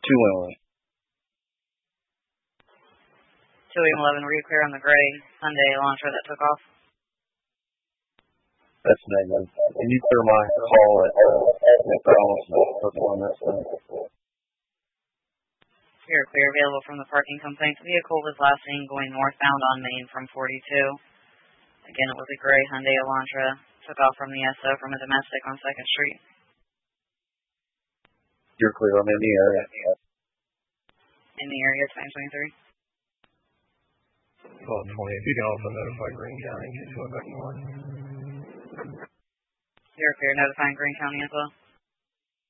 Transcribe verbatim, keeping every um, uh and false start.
two one one. two eight eleven, were you clear on the gray Hyundai Elantra that took off? That's negative. Can you clear my call at uh, McDonald's on that side? You're clear, available from the parking complaint. The vehicle was last seen going northbound on Main from forty-two. Again, it was a gray Hyundai Elantra. Took off from the S O from a domestic on second Street. You're clear. I'm in the area. In the area, time twenty-three. twelve twenty. If you can also notify Greene County, it's going back to one. You're clear, notifying Greene County as well.